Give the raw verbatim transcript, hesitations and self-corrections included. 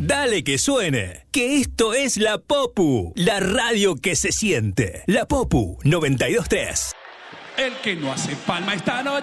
Dale que suene, que esto es La Popu, la radio que se siente. La Popu noventa y dos punto tres. El que no hace palma esta noche.